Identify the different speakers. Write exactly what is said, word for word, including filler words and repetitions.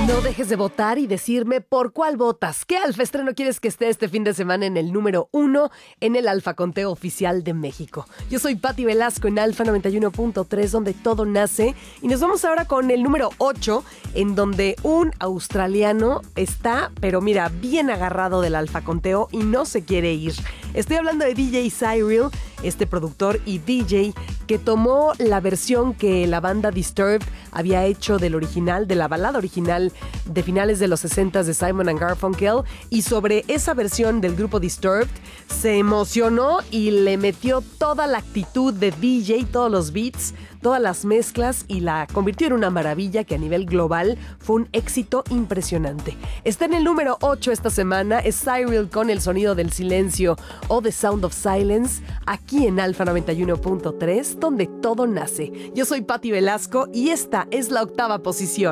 Speaker 1: No dejes de votar y decirme por cuál votas. ¿Qué alfa estreno quieres que esté este fin de semana en el número uno en el Alfa Conteo Oficial de México? Yo soy Pati Velasco en Alfa noventa y uno punto tres, donde todo nace. Y nos vamos ahora con el número ocho, en donde un australiano está, pero mira, bien agarrado del Alfa Conteo y no se quiere ir. Estoy hablando de D J Cyril, este productor y D J que tomó la versión que la banda Disturbed había hecho del original, de la balada original de finales de los sesentas de Simon and Garfunkel, y sobre esa versión del grupo Disturbed se emocionó y le metió toda la actitud de D J, todos los beats, todas las mezclas, y la convirtió en una maravilla que a nivel global fue un éxito impresionante. Está en el número ocho esta semana, es Cyril con El Sonido del Silencio o The Sound of Silence, aquí en Alfa noventa y uno punto tres, donde todo nace. Yo soy Pati Velasco y esta es la octava posición.